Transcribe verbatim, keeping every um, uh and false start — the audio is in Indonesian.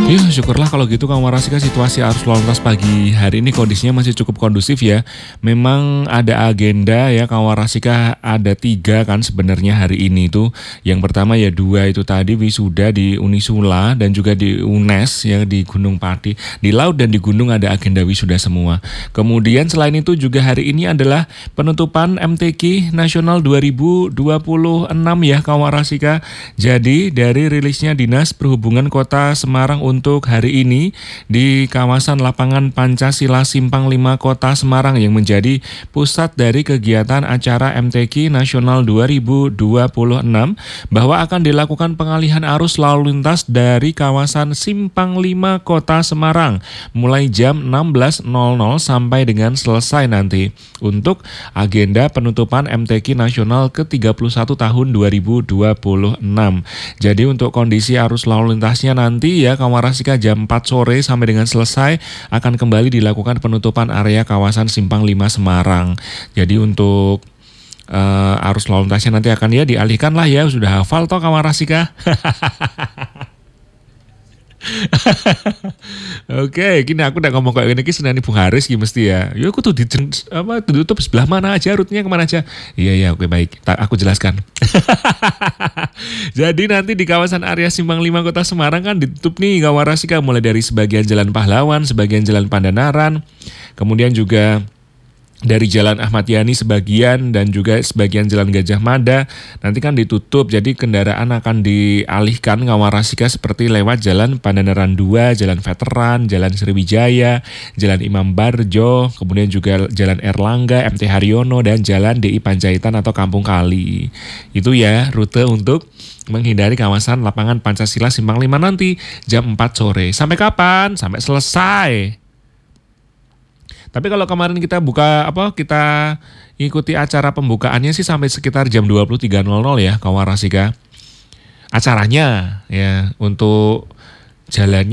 Ya syukurlah kalau gitu Kang Warasika, situasi arus lalu lintas pagi hari ini kondisinya masih cukup kondusif ya. Memang ada agenda ya Kang Warasika, ada tiga kan sebenarnya hari ini tuh. Yang pertama ya dua itu tadi wisuda di Unisula dan juga di U N E S ya di Gunung Pati. Di laut dan di gunung ada agenda wisuda semua. Kemudian selain itu juga hari ini adalah penutupan M T Q Nasional dua ribu dua puluh enam ya Kang Warasika. Jadi dari rilisnya Dinas Perhubungan Kota Semarang untuk hari ini di kawasan lapangan Pancasila Simpang lima Kota Semarang yang menjadi pusat dari kegiatan acara M T Q Nasional dua ribu dua puluh enam bahwa akan dilakukan pengalihan arus lalu lintas dari kawasan Simpang lima Kota Semarang mulai jam enam belas nol nol sampai dengan selesai nanti untuk agenda penutupan M T Q Nasional ke tiga puluh satu tahun dua ribu dua puluh enam. Jadi untuk kondisi arus lalu lintasnya nanti ya Kang Warasika jam empat sore sampai dengan selesai akan kembali dilakukan penutupan area kawasan Simpang lima Semarang. Jadi untuk uh, arus lalu lintasnya nanti akan ya dialihkan lah ya, sudah hafal toh Kang Warasika. Oke, gini aku udah ngomong kayak gini Senin Bung Haris gitu mesti ya. Ya aku tuh di apa ditutup sebelah mana aja, rutenya kemana aja. Iya ya, oke baik. Tak aku jelaskan. Jadi nanti di kawasan area Simpang lima Kota Semarang kan ditutup nih Kang Warasika, mulai dari sebagian Jalan Pahlawan, sebagian Jalan Pandanaran, kemudian juga dari Jalan Ahmad Yani sebagian dan juga sebagian Jalan Gajah Mada nanti kan ditutup, jadi kendaraan akan dialihkan Kang Warasika seperti lewat Jalan Pandanaran dua, Jalan Veteran, Jalan Sriwijaya, Jalan Imam Barjo, kemudian juga Jalan Erlangga, M T Haryono dan Jalan D I Panjaitan atau Kampung Kali. Itu ya rute untuk menghindari kawasan lapangan Pancasila Simpang lima nanti jam empat sore. Sampai kapan? Sampai selesai. Tapi kalau kemarin kita buka apa kita ikuti acara pembukaannya sih sampai sekitar jam dua puluh tiga nol nol ya Kang Warasika. Acaranya ya untuk jalannya